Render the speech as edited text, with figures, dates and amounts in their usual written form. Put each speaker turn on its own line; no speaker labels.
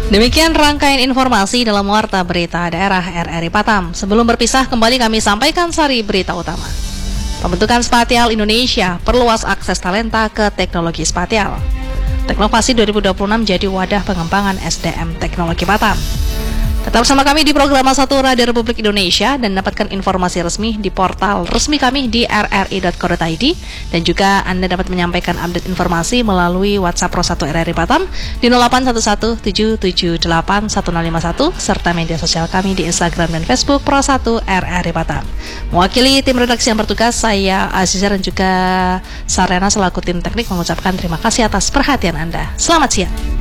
Demikian rangkaian informasi dalam Warta Berita Daerah RRI Batam. Sebelum berpisah, kembali kami sampaikan sari berita utama. Pembentukan Spatial Indonesia perluas akses talenta ke teknologi spatial. Teknovasi 2026 jadi wadah pengembangan SDM Teknologi Batam. Tetap bersama kami di program A1 Radio Republik Indonesia dan dapatkan informasi resmi di portal resmi kami di rri.co.id, dan juga Anda dapat menyampaikan update informasi melalui WhatsApp Pro 1 RRI Batam di 0811778151 serta media sosial kami di Instagram dan Facebook Pro 1 RRI Batam. Mewakili tim redaksi yang bertugas, saya Aziza dan juga Sarena selaku tim teknik mengucapkan terima kasih atas perhatian Anda. Selamat siang.